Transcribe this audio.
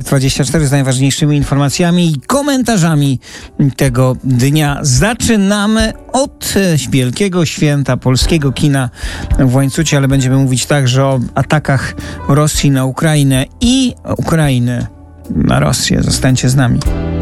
24 z najważniejszymi informacjami i komentarzami tego dnia. Zaczynamy od wielkiego święta polskiego kina w Łańcucie, ale będziemy mówić także o atakach Rosji na Ukrainę i Ukrainy na Rosję. Zostańcie z nami.